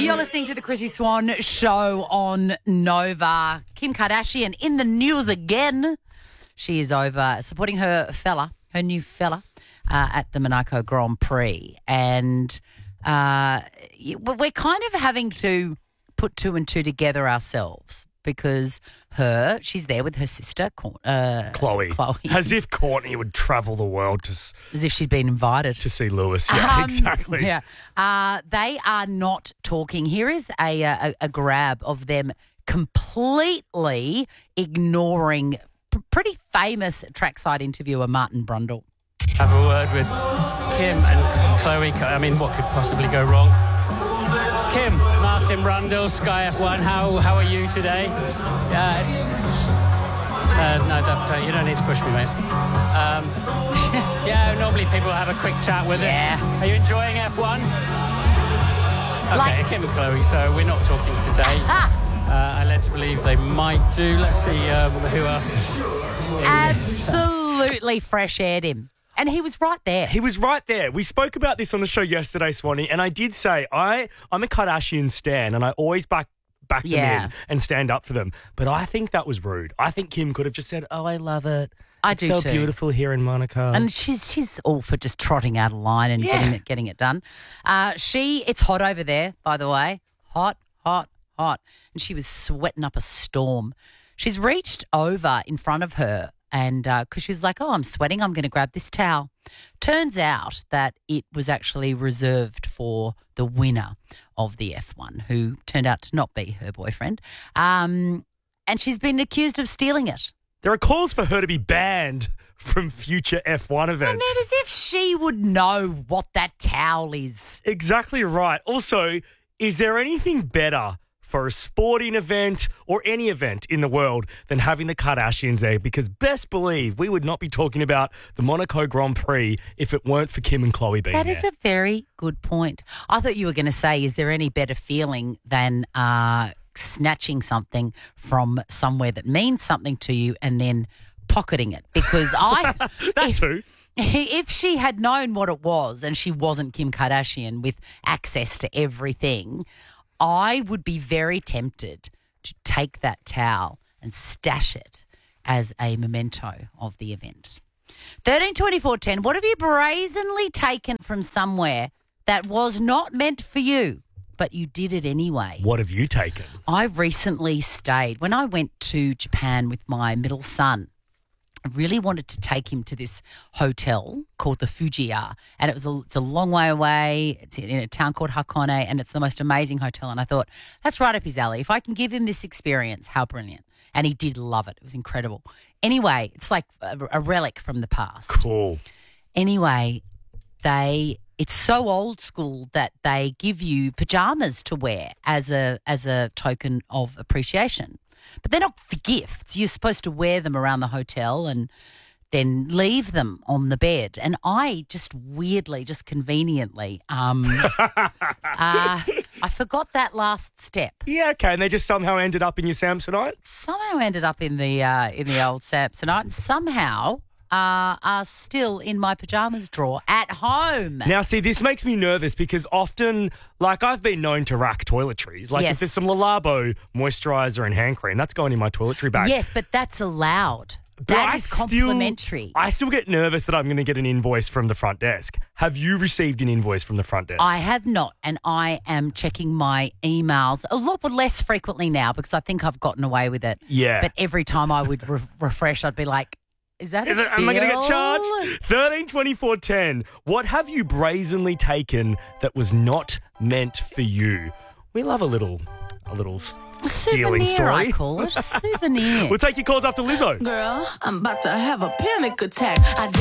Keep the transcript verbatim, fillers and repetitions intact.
You're listening to the Chrissy Swan Show on Nova. Kim Kardashian in the news again. She is over supporting her fella, her new fella, uh, at the Monaco Grand Prix. And uh, we're kind of having to put two and two together ourselves because her, she's there with her sister, uh, Chloe. Chloe. As if Courtney would travel the world to s- As if she'd been invited. to see Lewis. Yeah, Um, exactly. Yeah. Uh, they are not talking. Here is a, a, a grab of them completely ignoring p- pretty famous trackside interviewer Martin Brundle. Have a word with Kim and Chloe. I mean, what could possibly go wrong? Kim, Martin Brundle, Sky F one. How how are you today? Yeah, it's, uh, no, don't, don't, you don't need to push me, mate. Um, yeah, normally people have a quick chat with Yeah. us. Are you enjoying F one? Okay, Like- Kim and Chloe. So we're not talking today. Uh, I led to believe they might do. Let's see um, who else. Absolutely fresh aired him. And he was right there. He was right there. We spoke about this on the show yesterday, Swanee, and I did say I, I'm a Kardashian stan and I always back back them Yeah. in and stand up for them. But I think that was rude. I think Kim could have just said, oh, I love it. I It's do so too. beautiful here in Monaco. And she's she's all for just trotting out a line and Yeah. getting it getting it done. Uh, she it's hot over there, by the way. Hot, hot, hot. And she was sweating up a storm. She's reached over in front of her and because she was like, oh, I'm sweating, I'm going to grab this towel. Turns out that it was actually reserved for the winner of the F one, who turned out to not be her boyfriend. Um, and she's been accused of stealing it. There are calls for her to be banned from future F one I events. mean, as if she would know what that towel is. Exactly right. Also, is there anything better for a sporting event or any event in the world than having the Kardashians there? Because best believe we would not be talking about the Monaco Grand Prix if it weren't for Kim and Chloe being That there. is a very good point. I thought you were going to say, is there any better feeling than uh, snatching something from somewhere that means something to you and then pocketing it? Because I... that if, too. If she had known what it was and she wasn't Kim Kardashian with access to everything, I would be very tempted to take that towel and stash it as a memento of the event. thirteen twenty-four ten, what have you brazenly taken from somewhere that was not meant for you, but you did it anyway? What have you taken? I recently stayed, when I went to Japan with my middle son, I really wanted to take him to this hotel called the Fujiya, and it was a, it's a long way away. It's in a town called Hakone, and it's the most amazing hotel. And I thought, that's right up his alley. If I can give him this experience, how brilliant. And he did love it. It was incredible. Anyway, it's like a, a relic from the past. Cool. Anyway, they it's so old school that they give you pajamas to wear as a as a token of appreciation. But they're not for gifts. You're supposed to wear them around the hotel and then leave them on the bed. And I just weirdly, just conveniently, um, uh, I forgot that last step. Yeah, okay. And they just somehow ended up in your Samsonite? Somehow ended up in the uh, in the old Samsonite and somehow uh, are still in my pajamas drawer at home. Now, see, this makes me nervous because often, like, I've been known to rack toiletries. Like, Yes. if there's some Le Labo moisturiser and hand cream, that's going in my toiletry bag. Yes, but that's allowed. But That I is still- complimentary. I still get nervous that I'm going to get an invoice from the front desk. Have you received an invoice from the front desk? I have not, and I am checking my emails a lot less frequently now because I think I've gotten away with it. Yeah. But every time I would re- refresh, I'd be like, is that Is a it, am I going to bill? get charged? thirteen twenty-four ten. What have you brazenly taken that was not meant for you? We love a little, a little A stealing souvenir, story. I call it. A souvenir. We'll take your calls after Lizzo. Girl, I'm about to have a panic attack. I